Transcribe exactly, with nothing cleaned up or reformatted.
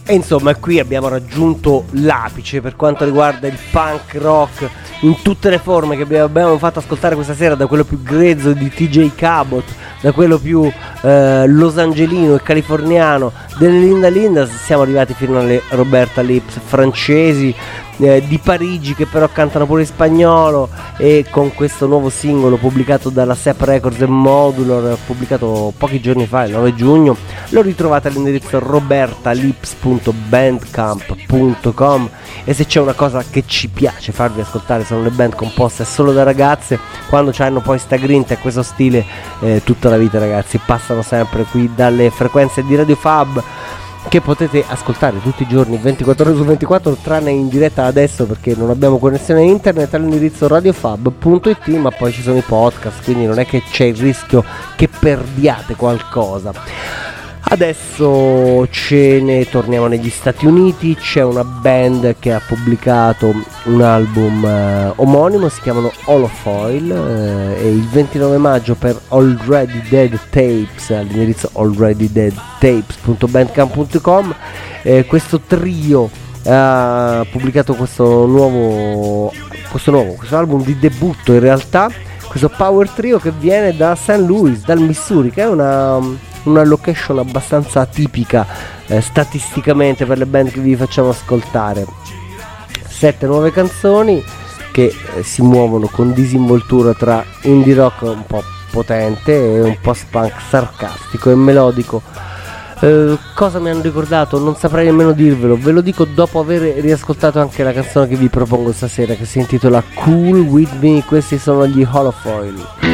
E insomma qui abbiamo raggiunto l'apice per quanto riguarda il punk rock in tutte le forme che abbiamo fatto ascoltare questa sera, da quello più grezzo di T J Cabot, da quello più eh, losangelino e californiano delle Linda Linda, siamo arrivati fino alle Roberta Lips francesi eh, di Parigi, che però cantano pure in spagnolo, e con questo nuovo singolo pubblicato dalla Sep Records e Modular, pubblicato pochi giorni fa, il nove giugno, lo ritrovate all'indirizzo robertalips punto bandcamp punto com. E se c'è una cosa che ci piace farvi ascoltare sono le band composte solo da ragazze, quando hanno poi sta grinta e questo stile eh, tutta la vita, ragazzi, passano sempre qui dalle frequenze di Radio Fab, che potete ascoltare tutti i giorni ventiquattro ore su ventiquattro, tranne in diretta adesso perché non abbiamo connessione internet, all'indirizzo radiofab punto it, ma poi ci sono i podcast, quindi non è che c'è il rischio che perdiate qualcosa. Adesso ce ne torniamo negli Stati Uniti, c'è una band che ha pubblicato un album eh, omonimo, si chiamano Holofoil, eh, e il ventinove maggio per Already Dead Tapes, all'indirizzo already dead tapes punto bandcamp punto com, eh, questo trio ha pubblicato questo nuovo, questo nuovo, questo album di debutto in realtà, questo power trio che viene da Saint Louis, dal Missouri, che è una... una location abbastanza atipica eh, statisticamente per le band che vi facciamo ascoltare. Sette nuove canzoni che eh, si muovono con disinvoltura tra indie rock un po' potente e un post-punk sarcastico e melodico. Eh, cosa mi hanno ricordato? Non saprei nemmeno dirvelo, ve lo dico dopo aver riascoltato anche la canzone che vi propongo stasera, che si intitola Cool With Me. Questi sono gli Holofoil.